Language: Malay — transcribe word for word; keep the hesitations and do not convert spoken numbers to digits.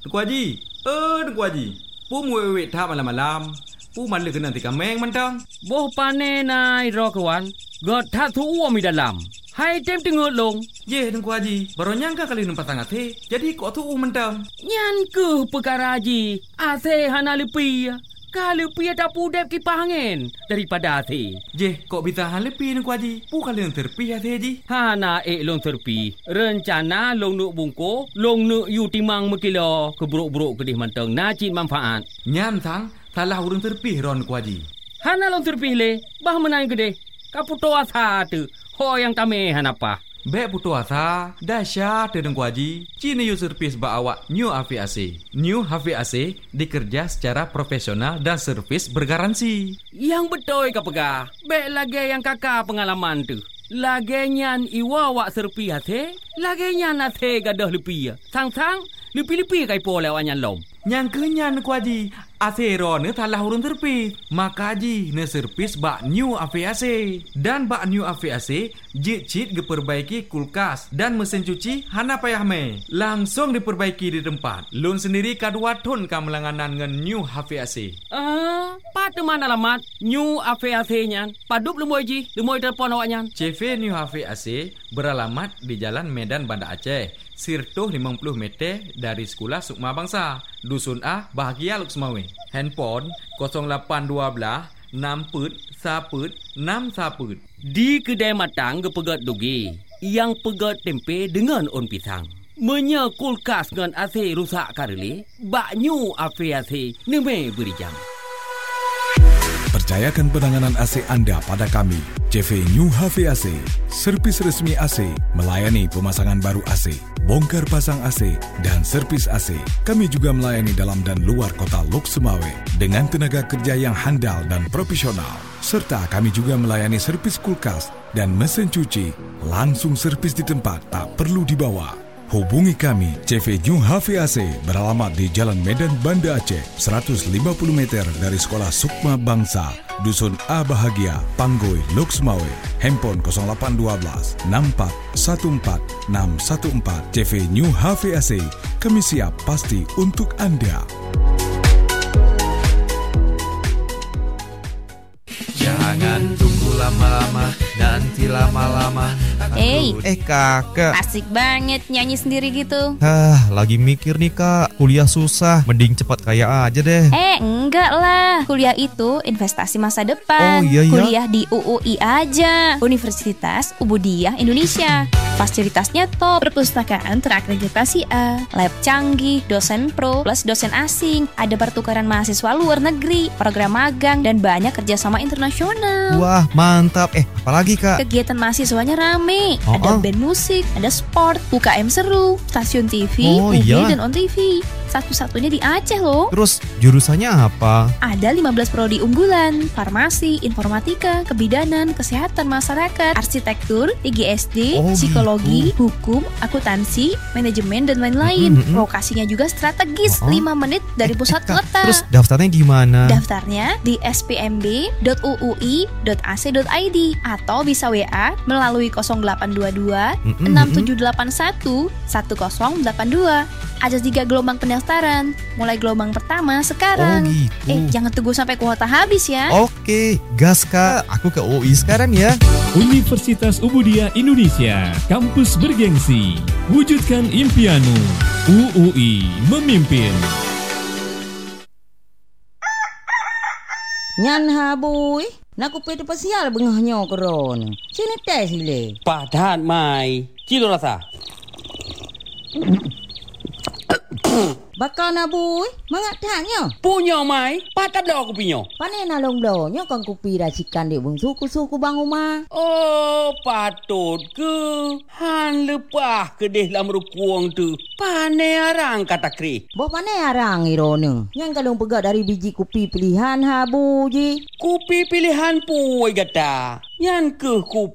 Tengku Haji. Eh, Tengku Haji. Pu mu wet thap malam-malam. Pu malu kena tika meng mentang. Boh pane nai ro kawan. God that tu mi dalam. Hai tem tengok long. Ye Tengku Haji, baru nyangka kali nampak sangat he. Jadi kok tu mentang. Nyan ke perkara Haji. Ase hana lepi. Kalau pi ada pudep kipas angin daripada ase. Je, kok bisa han lepi Tengku Haji? Pu kali yang terpi ase ji. Hana ek long terpi. Rencana long nuk bungko, long nuk yu timang mekilo keburuk-buruk kedih manteng najib manfaat. Nyan sang salah urang terpi ron Tengku Haji. Hana long terpi le, bah menang kedih. Kaputo asa tu. Ho yang kami hanapa. Bek putu asa, dahsyat Tengku Haji. Cina yu servis ba awak New H V A C. New H V A C dikerja secara profesional dan servis bergaransi. Yang betul ka pegah. Bek lagi yang kakak pengalaman tu. Lagi nyan iwa wak serpi hase, lagi nyan hase gadah lepi. Sang-sang lepi-lepi kai po lewat nyan lom. Yang kenyan Tengku Haji. Asero ne salah urun terpis. Maka Haji ne servis bak New H V A C. Dan bak New H V A C jit-jit diperbaiki kulkas dan mesin cuci hana payah me. Langsung diperbaiki di tempat. Lun sendiri kadua ton kamelanganan ngan New H V A C. Ah, pada mana alamat New H V A C nyan? Padup lemoy ji, lemoy telefon awak nyan. C V New H V A C beralamat di Jalan Medan Banda Aceh. Sirtuh lima puluh meter dari Sekolah Sukma Bangsa, Dusun A, Bahagia Luk Semawe. Handphone kosong lapan dua belas enam put saput enam saput. Di kedai matang gepegat dugi, yang pegat tempe dengan on pisang. Menya kulkas dengan A C rusak kareli, bak New H V A C neme beri jam. Percayakan penanganan A C anda pada kami, C V New H V A C, servis resmi A C, melayani pemasangan baru A C, bongkar pasang A C dan servis A C. Kami juga melayani dalam dan luar kota Luk Semawe dengan tenaga kerja yang handal dan profesional. Serta kami juga melayani servis kulkas dan mesin cuci, langsung servis di tempat, tak perlu dibawa. Hubungi kami, C V New H V A C beralamat di Jalan Medan Banda Aceh, seratus lima puluh meter dari Sekolah Sukma Bangsa, Dusun A Bahagia, Panggoi, Luk Semawe. Handphone kosong lapan dua belas enam empat satu empat enam satu empat. C V New H V A C, kami siap pasti untuk anda. Jangan tunggu lama-lama, nanti lama-lama. Eh, Eh kakak. asik banget nyanyi sendiri gitu. Ah, lagi mikir nih kak. Kuliah susah, mending cepat kaya aja deh. Eh, enggak lah. Kuliah itu investasi masa depan. Oh, iya, iya. Kuliah di U U I aja. Universitas Ubudiyah Indonesia. Fasilitasnya top. Perpustakaan terakreditasi A. Lab canggih, dosen pro, plus dosen asing. Ada pertukaran mahasiswa luar negeri, program magang, dan banyak kerjasama internasional. Wah, mantap. Eh, apalagi kak? Kegiatan mahasiswanya rame. Oh, Ada oh. band musik, ada sport, U K M seru, stasiun T V, Oh, U G iya. dan On T V. Satu-satunya di Aceh loh. Terus jurusannya apa? Ada lima belas prodi unggulan, farmasi, informatika, kebidanan, kesehatan masyarakat, arsitektur, I G S D, Oh, psikologi, hukum, akuntansi, manajemen, dan lain-lain. Mm-mm. Lokasinya juga strategis, Oh, oh. lima menit dari pusat Eh, Kak, kota. terus daftarnya gimana? Daftarnya di s p m b dot u u i dot a c dot i d atau bisa W A melalui nol delapan dua dua Mm-mm, enam mm-mm. tujuh delapan satu satu nol delapan dua. Ada tiga gelombang pendaftaran. Mulai gelombang pertama sekarang. Oh, gitu. Eh, jangan tunggu sampai kuota habis ya. Oke, gas kak. Aku ke U I sekarang ya. Universitas Ubudiyah Indonesia, kampus bergengsi. Wujudkan impianmu. U U I memimpin. Nyan habui, nak kupet pasial bengahnya koron. Sini teh sile. Padat mai. Kilo rasa. Bakal nabui, mangat tanya. Punya mai. Padat dah aku punya. Pane nalong blonyo kang kupi racikan dek bung suku-suku bang rumah. Oh, patut ke? Han lepah kedih dalam rukuang tu. Pane arang kata kri. Bo pane arang irone. Yang kalong pegat dari biji kupi pilihan habu ji. Kupi pilihan puai kata. Yang ke kupi